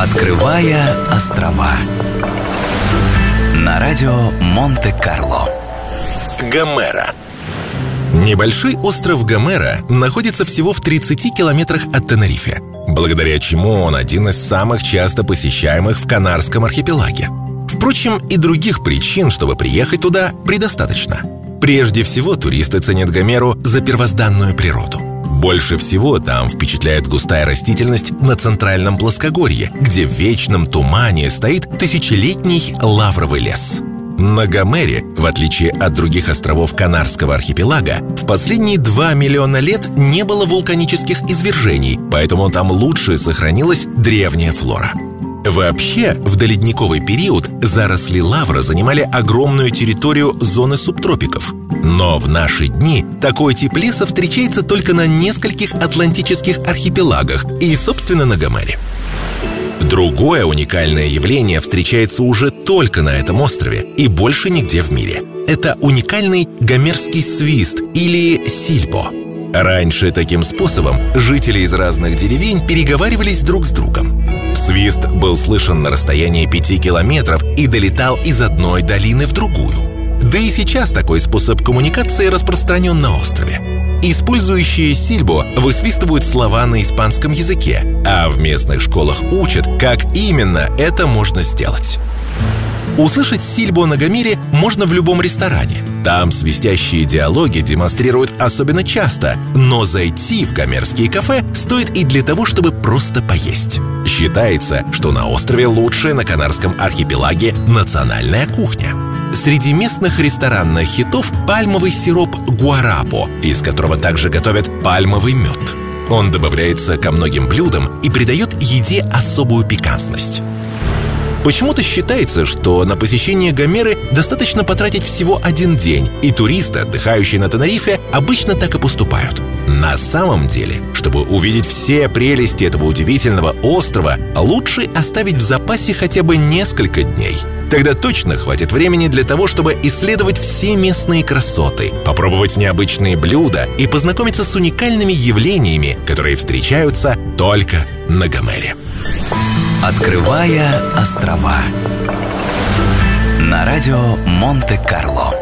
Открывая острова на радио Монте-Карло. Гомера. Небольшой остров Гомера находится всего в 30 километрах от Тенерифе, благодаря чему он один из самых часто посещаемых в Канарском архипелаге. Впрочем, и других причин, чтобы приехать туда, предостаточно. Прежде всего, туристы ценят Гомеру за первозданную природу. Больше всего там впечатляет густая растительность на центральном плоскогорье, где в вечном тумане стоит тысячелетний лавровый лес. На Гомере, в отличие от других островов Канарского архипелага, в последние 2 миллиона лет не было вулканических извержений, поэтому там лучше сохранилась древняя флора. Вообще, в доледниковый период заросли лавра занимали огромную территорию зоны субтропиков. Но в наши дни такой тип леса встречается только на нескольких атлантических архипелагах и, собственно, на Гомере. Другое уникальное явление встречается уже только на этом острове и больше нигде в мире. Это уникальный гомерский свист или сильбо. Раньше таким способом жители из разных деревень переговаривались друг с другом. Свист был слышен на расстоянии 5 километров и долетал из одной долины в другую. Да и сейчас такой способ коммуникации распространен на острове. Использующие сильбо высвистывают слова на испанском языке, а в местных школах учат, как именно это можно сделать. Услышать сильбо на Гомере можно в любом ресторане. Там свистящие диалоги демонстрируют особенно часто, но зайти в гомерские кафе стоит и для того, чтобы просто поесть. Считается, что на острове лучшая на Канарском архипелаге национальная кухня. Среди местных ресторанных хитов пальмовый сироп гуарапо, из которого также готовят пальмовый мед. Он добавляется ко многим блюдам и придает еде особую пикантность. Почему-то считается, что на посещение Гомеры достаточно потратить всего 1 день, и туристы, отдыхающие на Тенерифе, обычно так и поступают. На самом деле, чтобы увидеть все прелести этого удивительного острова, лучше оставить в запасе хотя бы несколько дней. Тогда точно хватит времени для того, чтобы исследовать все местные красоты, попробовать необычные блюда и познакомиться с уникальными явлениями, которые встречаются только на Гомере. Открывая острова на радио Монте-Карло.